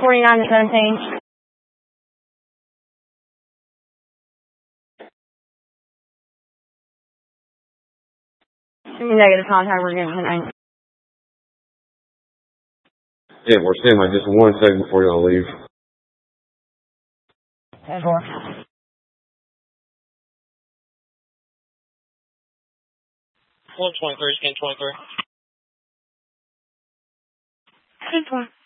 49 to 17. Negative contact, we're getting tonight. Yeah, we're standing by just 1 second before y'all leave. 10-4. 123, scan 23. 10-4.